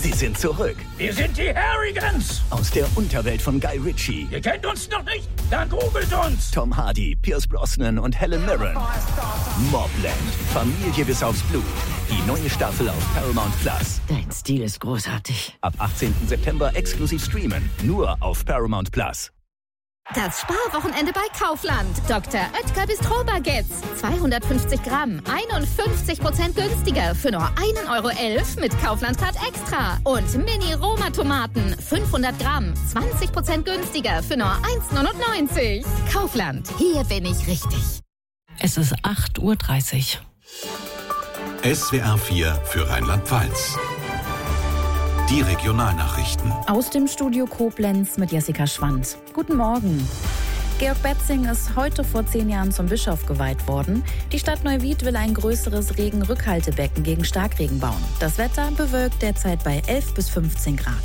Sie sind zurück. Wir sind die Harrigans. Aus der Unterwelt von Guy Ritchie. Ihr kennt uns noch nicht? Dann googelt uns. Tom Hardy, Pierce Brosnan und Helen Mirren. Mobland. Familie bis aufs Blut. Die neue Staffel auf Paramount Plus. Dein Stil ist großartig. Ab 18. September exklusiv streamen. Nur auf Paramount Plus. Das Sparwochenende bei Kaufland. Dr. Oetker Bistro-Baguettes. 250 Gramm, 51% günstiger für nur 1,11 € mit Kaufland-Card Extra. Und Mini-Roma-Tomaten, 500 Gramm, 20% günstiger für nur 1,99 €. Kaufland, hier bin ich richtig. Es ist 8:30 Uhr. SWR 4 für Rheinland-Pfalz. Die Regionalnachrichten. Aus dem Studio Koblenz mit Jessica Schwand. Guten Morgen. Georg Betzing ist heute vor 10 Jahren zum Bischof geweiht worden. Die Stadt Neuwied will ein größeres Regenrückhaltebecken gegen Starkregen bauen. Das Wetter bewölkt derzeit bei 11 bis 15 Grad.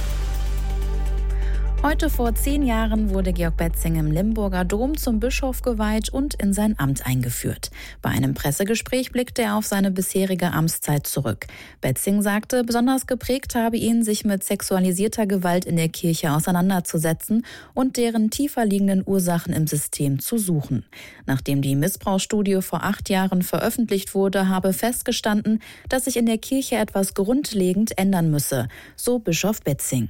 Heute vor 10 Jahren wurde Georg Betzing im Limburger Dom zum Bischof geweiht und in sein Amt eingeführt. Bei einem Pressegespräch blickte er auf seine bisherige Amtszeit zurück. Betzing sagte, besonders geprägt habe ihn, sich mit sexualisierter Gewalt in der Kirche auseinanderzusetzen und deren tiefer liegenden Ursachen im System zu suchen. Nachdem die Missbrauchsstudie vor 8 Jahren veröffentlicht wurde, habe festgestanden, dass sich in der Kirche etwas grundlegend ändern müsse, so Bischof Betzing.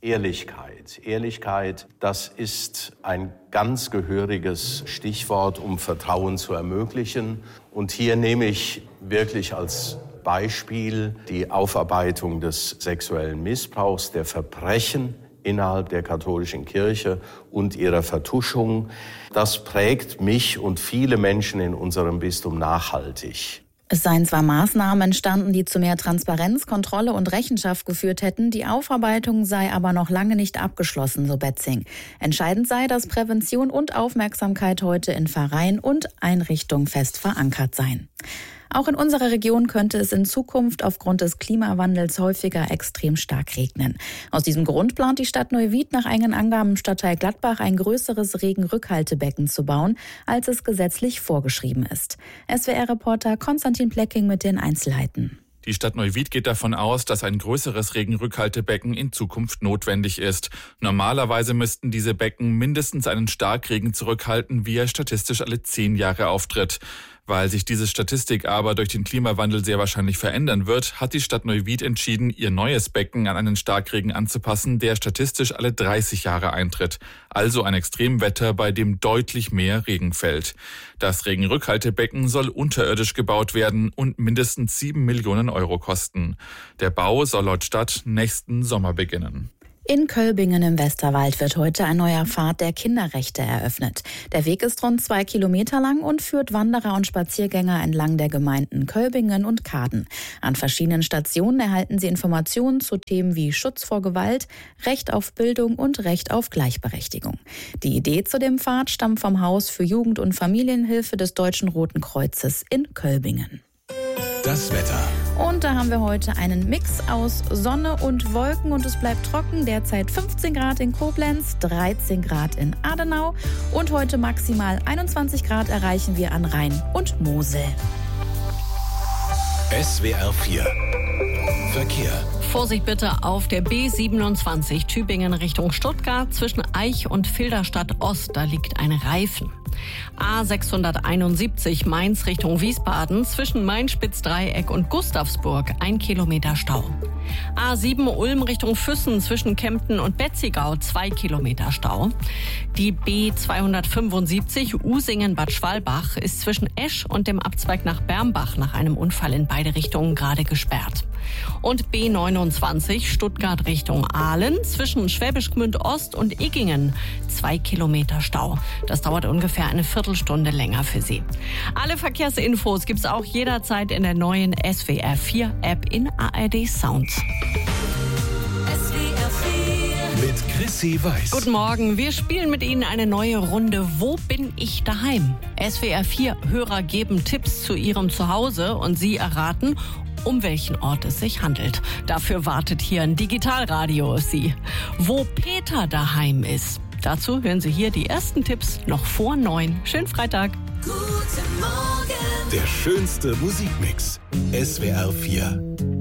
Ehrlichkeit, das ist ein ganz gehöriges Stichwort, um Vertrauen zu ermöglichen. Und hier nehme ich wirklich als Beispiel die Aufarbeitung des sexuellen Missbrauchs, der Verbrechen innerhalb der katholischen Kirche und ihrer Vertuschung. Das prägt mich und viele Menschen in unserem Bistum nachhaltig. Es seien zwar Maßnahmen entstanden, die zu mehr Transparenz, Kontrolle und Rechenschaft geführt hätten, die Aufarbeitung sei aber noch lange nicht abgeschlossen, so Betzing. Entscheidend sei, dass Prävention und Aufmerksamkeit heute in Pfarreien und Einrichtungen fest verankert seien. Auch in unserer Region könnte es in Zukunft aufgrund des Klimawandels häufiger extrem stark regnen. Aus diesem Grund plant die Stadt Neuwied nach eigenen Angaben im Stadtteil Gladbach ein größeres Regenrückhaltebecken zu bauen, als es gesetzlich vorgeschrieben ist. SWR-Reporter Konstantin Plecking mit den Einzelheiten. Die Stadt Neuwied geht davon aus, dass ein größeres Regenrückhaltebecken in Zukunft notwendig ist. Normalerweise müssten diese Becken mindestens einen Starkregen zurückhalten, wie er statistisch alle 10 Jahre auftritt. Weil sich diese Statistik aber durch den Klimawandel sehr wahrscheinlich verändern wird, hat die Stadt Neuwied entschieden, ihr neues Becken an einen Starkregen anzupassen, der statistisch alle 30 Jahre eintritt. Also ein Extremwetter, bei dem deutlich mehr Regen fällt. Das Regenrückhaltebecken soll unterirdisch gebaut werden und mindestens 7 Millionen € kosten. Der Bau soll laut Stadt nächsten Sommer beginnen. In Kölbingen im Westerwald wird heute ein neuer Pfad der Kinderrechte eröffnet. Der Weg ist rund 2 Kilometer lang und führt Wanderer und Spaziergänger entlang der Gemeinden Kölbingen und Kaden. An verschiedenen Stationen erhalten sie Informationen zu Themen wie Schutz vor Gewalt, Recht auf Bildung und Recht auf Gleichberechtigung. Die Idee zu dem Pfad stammt vom Haus für Jugend- und Familienhilfe des Deutschen Roten Kreuzes in Kölbingen. Das Wetter. Und da haben wir heute einen Mix aus Sonne und Wolken und es bleibt trocken. Derzeit 15 Grad in Koblenz, 13 Grad in Adenau und heute maximal 21 Grad erreichen wir an Rhein und Mosel. SWR 4 Verkehr. Vorsicht bitte auf der B27 Tübingen Richtung Stuttgart. Zwischen Eich und Filderstadt Ost, da liegt ein Reifen. A671 Mainz Richtung Wiesbaden. Zwischen Main-Spitz-Dreieck und Gustavsburg 1 Kilometer Stau. A7 Ulm Richtung Füssen zwischen Kempten und Betzigau 2 Kilometer Stau. Die B275 Usingen-Bad Schwalbach ist zwischen Esch und dem Abzweig nach Bermbach nach einem Unfall in beide Richtungen gerade gesperrt. Und B29 Stuttgart Richtung Aalen zwischen Schwäbisch Gmünd Ost und Iggingen 2 Kilometer Stau. Das dauert ungefähr eine Viertelstunde länger für Sie. Alle Verkehrsinfos gibt's auch jederzeit in der neuen SWR 4 App in ARD Sounds. Mit Chrissy Weiß. Guten Morgen, wir spielen mit Ihnen eine neue Runde Wo bin ich daheim? SWR 4 Hörer geben Tipps zu ihrem Zuhause und Sie erraten, um welchen Ort es sich handelt. Dafür wartet hier ein Digitalradio auf Sie. Wo Peter daheim ist. Dazu hören Sie hier die ersten Tipps noch vor 9. Schönen Freitag. Der schönste Musikmix. SWR 4.